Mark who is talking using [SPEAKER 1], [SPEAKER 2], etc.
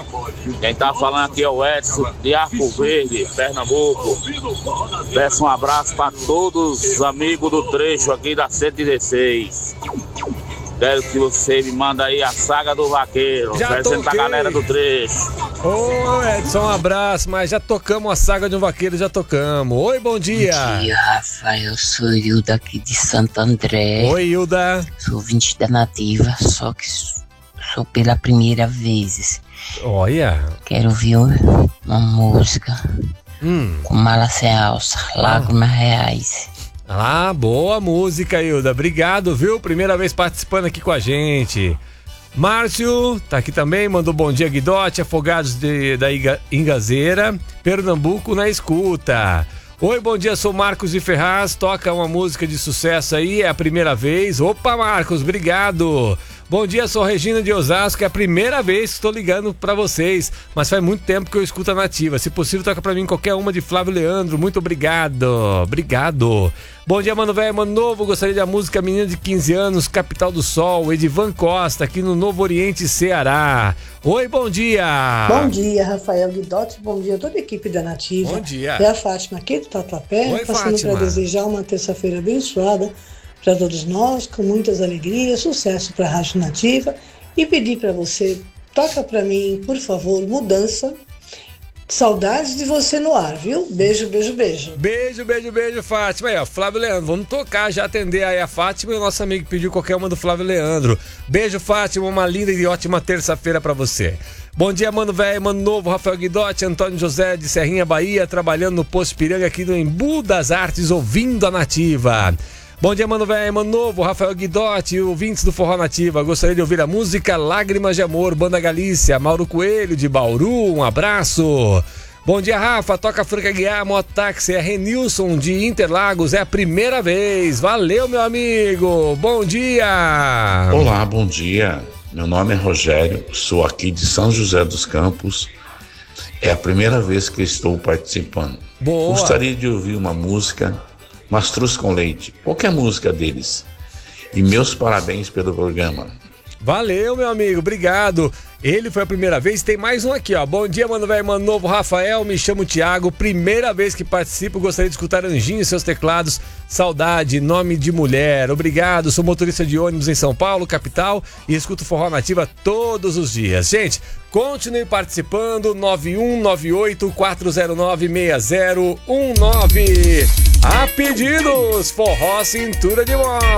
[SPEAKER 1] Quem tá falando aqui é o Edson de Arco Verde, Pernambuco. Peço um abraço para todos os amigos do trecho aqui da 116. Quero que você me manda aí a Saga do Vaqueiro. Presente a galera do trecho.
[SPEAKER 2] Ô Edson, um abraço, mas já tocamos a Saga de um Vaqueiro, já tocamos. Oi, bom dia.
[SPEAKER 3] Bom dia, Rafael. Eu sou Hilda aqui de Santo André.
[SPEAKER 2] Oi, Hilda.
[SPEAKER 3] Sou ouvinte da Nativa, só que sou pela primeira vez.
[SPEAKER 2] Olha.
[SPEAKER 3] Quero ouvir uma música com Mala Sem Alça, Lágrimas Reais.
[SPEAKER 2] Ah, boa música, Hilda. Obrigado, viu? Primeira vez participando aqui com a gente. Márcio tá aqui também, mandou bom dia, Guidote, Afogados da Ingazeira, Pernambuco na escuta. Oi, bom dia, sou Marcos de Ferraz, toca uma música de sucesso aí, é a primeira vez. Opa, Marcos, obrigado. Bom dia, sou Regina de Osasco, é a primeira vez que estou ligando pra vocês, mas faz muito tempo que eu escuto a Nativa. Se possível, toca pra mim qualquer uma de Flávio Leandro, muito obrigado. Obrigado. Bom dia, mano velho, mano novo, gostaria da música Menina de 15 anos, Capital do Sol, Edivan Costa, aqui no Novo Oriente, Ceará. Oi, bom dia.
[SPEAKER 4] Bom dia, Rafael Guidotti, bom dia a toda a equipe da Nativa.
[SPEAKER 2] Bom dia.
[SPEAKER 4] É a Fátima aqui do Tatuapé,
[SPEAKER 2] Oi,
[SPEAKER 4] passando
[SPEAKER 2] Fátima.
[SPEAKER 4] para desejar uma terça-feira abençoada para todos nós, com muitas alegrias, sucesso para a Rádio Nativa e pedir para você, toca para mim, por favor, Mudança. Saudades de você no ar, viu? Beijo, beijo, beijo.
[SPEAKER 2] Beijo, beijo, beijo, Fátima. Aí, ó, Flávio Leandro, vamos tocar, já atender aí a Fátima e o nosso amigo pediu qualquer uma do Flávio Leandro. Beijo, Fátima, uma linda e ótima terça-feira pra você. Bom dia, mano velho, mano novo, Rafael Guidotti, Antônio José de Serrinha, Bahia, trabalhando no Posto Piranga aqui no Embu das Artes, ouvindo a Nativa. Bom dia, mano velho, mano novo, Rafael Guidotti, ouvintes do Forró Nativa. Gostaria de ouvir a música Lágrimas de Amor, Banda Galícia, Mauro Coelho de Bauru, um abraço. Bom dia, Rafa, toca Franca Guiar, Mototáxi, é Renilson de Interlagos, é a primeira vez. Valeu, meu amigo, bom dia.
[SPEAKER 5] Olá, bom dia. Meu nome é Rogério, sou aqui de São José dos Campos. É a primeira vez que estou participando.
[SPEAKER 2] Boa.
[SPEAKER 5] Gostaria de ouvir uma música Mastruz com Leite, qualquer música deles. E meus parabéns pelo programa.
[SPEAKER 2] Valeu, meu amigo, obrigado. Ele foi a primeira vez, tem mais um aqui, ó. Bom dia, mano velho, mano novo, Rafael, me chamo Thiago, primeira vez que participo, gostaria de escutar Anjinho e seus teclados, Saudade, Nome de Mulher, obrigado, sou motorista de ônibus em São Paulo, capital, e escuto Forró Nativa todos os dias. Gente, continue participando, 9198-409-6019. A pedidos, Forró Cintura de Mola.